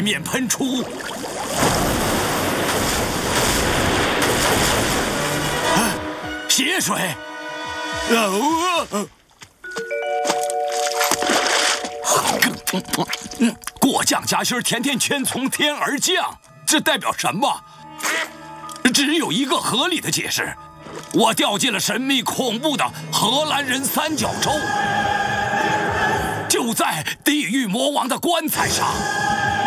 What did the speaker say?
面喷出。血水！过降夹心甜甜圈从天而降，这代表什么？只有一个合理的解释：我掉进了神秘恐怖的荷兰人三角洲，就在地狱魔王的棺材上。